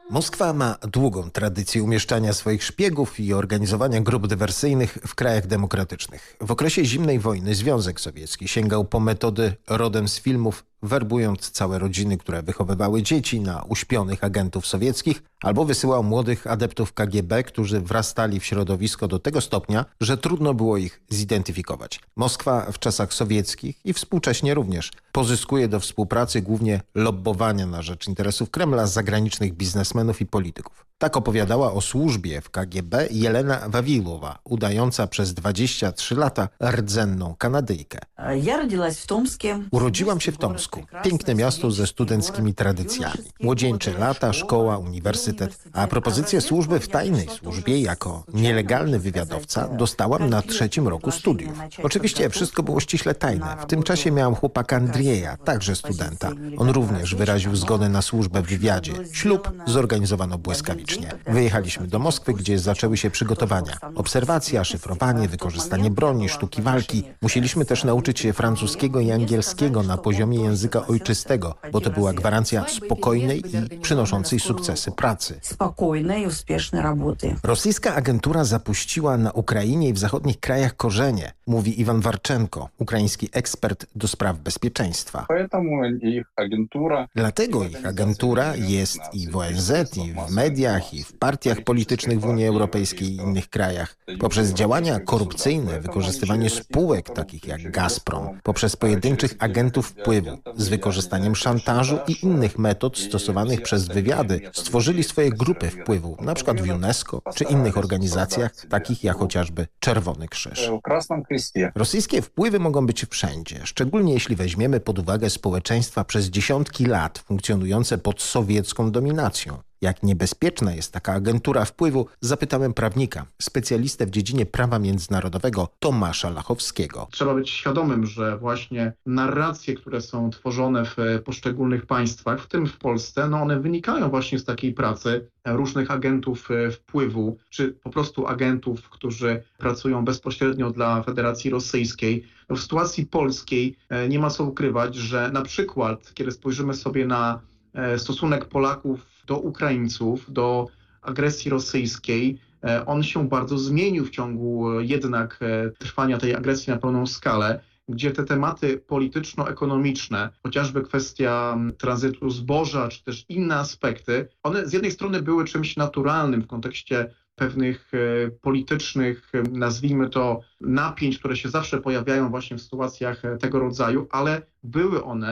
Moskwa ma długą tradycję umieszczania swoich szpiegów i organizowania grup dywersyjnych w krajach demokratycznych. W okresie zimnej wojny Związek Sowiecki sięgał po metody rodem z filmów, werbując całe rodziny, które wychowywały dzieci, na uśpionych agentów sowieckich, albo wysyłał młodych adeptów KGB, którzy wrastali w środowisko do tego stopnia, że trudno było ich zidentyfikować. Moskwa w czasach sowieckich i współcześnie również pozyskuje do współpracy głównie lobbowania na rzecz interesów Kremla z zagranicznych biznesmenów i polityków. Tak opowiadała o służbie w KGB Jelena Wawilowa, udająca przez 23 lata rdzenną Kanadyjkę. Urodziłam się w Tomsku. Piękne miasto ze studenckimi tradycjami. Młodzieńcze lata, szkoła, uniwersytet. A propozycję służby w tajnej służbie jako nielegalny wywiadowca dostałam na 3. roku studiów. Oczywiście wszystko było ściśle tajne. W tym czasie miałam chłopaka Andrieja, także studenta. On również wyraził zgodę na służbę w wywiadzie. Ślub zorganizowano błyskawicznie. Wyjechaliśmy do Moskwy, gdzie zaczęły się przygotowania. Obserwacja, szyfrowanie, wykorzystanie broni, sztuki walki. Musieliśmy też nauczyć się francuskiego i angielskiego na poziomie języka ojczystego, bo to była gwarancja spokojnej i przynoszącej sukcesy pracy. Rosyjska agentura zapuściła na Ukrainie i w zachodnich krajach korzenie, mówi Iwan Warczenko, ukraiński ekspert do spraw bezpieczeństwa. Dlatego ich agentura jest i w ONZ, i w mediach, i w partiach politycznych w Unii Europejskiej i innych krajach. Poprzez działania korupcyjne, wykorzystywanie spółek takich jak Gazprom, poprzez pojedynczych agentów wpływu, z wykorzystaniem szantażu i innych metod stosowanych przez wywiady, stworzyli swoje grupy wpływu, na przykład w UNESCO czy innych organizacjach, takich jak chociażby Czerwony Krzyż. Rosyjskie wpływy mogą być wszędzie, szczególnie jeśli weźmiemy pod uwagę społeczeństwa przez dziesiątki lat funkcjonujące pod sowiecką dominacją. Jak niebezpieczna jest taka agentura wpływu, zapytałem prawnika, specjalistę w dziedzinie prawa międzynarodowego Tomasza Lachowskiego. Trzeba być świadomym, że właśnie narracje, które są tworzone w poszczególnych państwach, w tym w Polsce, one wynikają właśnie z takiej pracy różnych agentów wpływu, czy po prostu agentów, którzy pracują bezpośrednio dla Federacji Rosyjskiej. W sytuacji polskiej nie ma co ukrywać, że na przykład, kiedy spojrzymy sobie na stosunek Polaków do Ukraińców, do agresji rosyjskiej, on się bardzo zmienił w ciągu jednak trwania tej agresji na pełną skalę, gdzie te tematy polityczno-ekonomiczne, chociażby kwestia tranzytu zboża, czy też inne aspekty, one z jednej strony były czymś naturalnym w kontekście pewnych politycznych, nazwijmy to, napięć, które się zawsze pojawiają właśnie w sytuacjach tego rodzaju, ale były one